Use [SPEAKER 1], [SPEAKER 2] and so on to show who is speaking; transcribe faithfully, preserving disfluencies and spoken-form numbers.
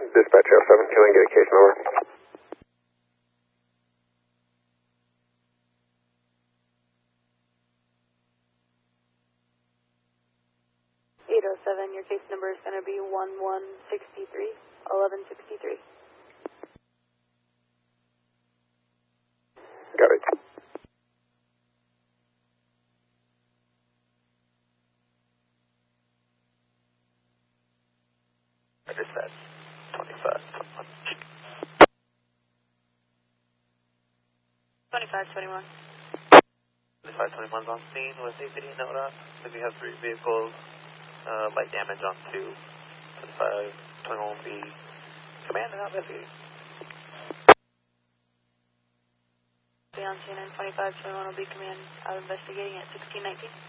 [SPEAKER 1] Dispatch oh seven, can I get a case number?
[SPEAKER 2] eight oh seven, your case number is going to be one one six three, eleven sixty-three.
[SPEAKER 1] Got it.
[SPEAKER 3] Dispatch twenty-five twenty-one.
[SPEAKER 2] twenty-five twenty-one.
[SPEAKER 3] twenty-five twenty-one's on scene with a video note up. If you have three vehicles, uh, light damage on two. twenty-five twenty-one will be command and not investigating.
[SPEAKER 2] Be on scene and twenty-five twenty-one will be command out investigating at sixteen nineteen.